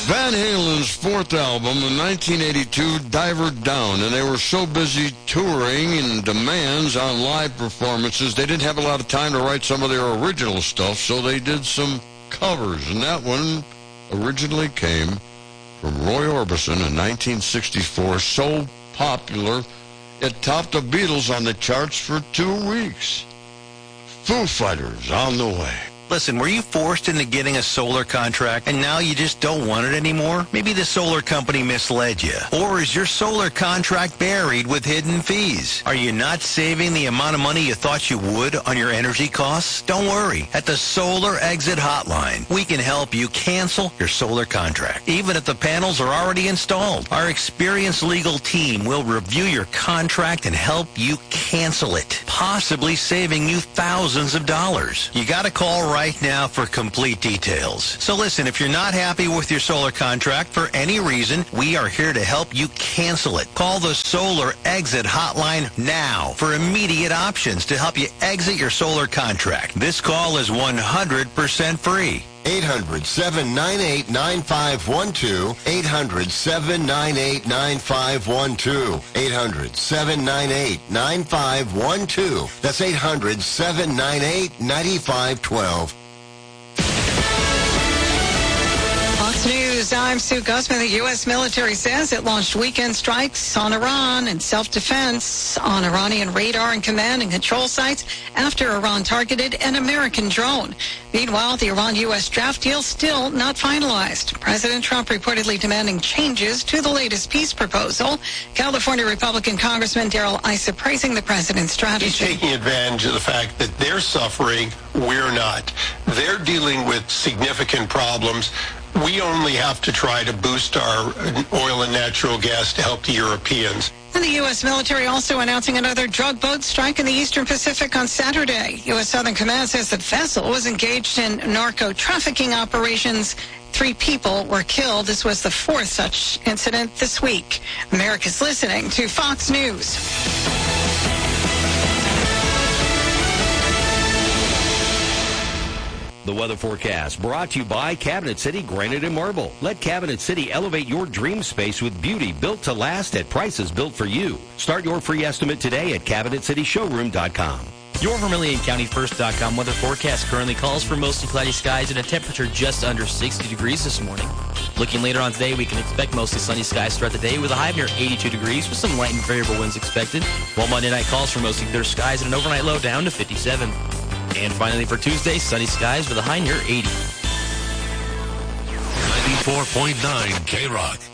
Van Halen's fourth album in 1982 diverged down, and they were so busy touring and demands on live performances, they didn't have a lot of time to write some of their original stuff, so they did some covers, and that one originally came from Roy Orbison in 1964, so popular it topped the Beatles on the charts for 2 weeks. Foo Fighters on the way. Listen, were you forced into getting a solar contract and now you just don't want it anymore? Maybe the solar company misled you. Or is your solar contract buried with hidden fees? Are you not saving the amount of money you thought you would on your energy costs? Don't worry. At the Solar Exit Hotline, we can help you cancel your solar contract, even if the panels are already installed. Our experienced legal team will review your contract and help you cancel it, possibly saving you thousands of dollars. You got to call right now for complete details. So listen, if you're not happy with your solar contract for any reason, we are here to help you cancel it. Call the Solar Exit Hotline now for immediate options to help you exit your solar contract. This call is 100% free. 800-798-9512. 800-798-9512. 800-798-9512. That's 800-798-9512. Fox News, I'm Sue Guzman. The U.S. military says it launched weekend strikes on Iran and self-defense on Iranian radar and command and control sites after Iran targeted an American drone. Meanwhile, the Iran-U.S. draft deal still not finalized. President Trump reportedly demanding changes to the latest peace proposal. California Republican Congressman Darrell Issa praising the president's strategy. He's taking advantage of the fact that they're suffering, we're not. They're dealing with significant problems. We only have to try to boost our oil and natural gas to help the Europeans. And the U.S. military also announcing another drug boat strike in the Eastern Pacific on Saturday. U.S. Southern Command says the vessel was engaged in narco-trafficking operations. 3 people were killed. This was the 4th such incident this week. America's listening to Fox News. The weather forecast brought to you by Cabinet City Granite and Marble. Let Cabinet City elevate your dream space with beauty built to last at prices built for you. Start your free estimate today at CabinetCityShowroom.com. Your VermilionCountyFirst.com weather forecast currently calls for mostly cloudy skies and a temperature just under 60 degrees this morning. Looking later on today, we can expect mostly sunny skies throughout the day with a high near 82 degrees with some light and variable winds expected, while Monday night calls for mostly clear skies and an overnight low down to 57. And finally for Tuesday, sunny skies with a high near 80. 94.9 K-Rock.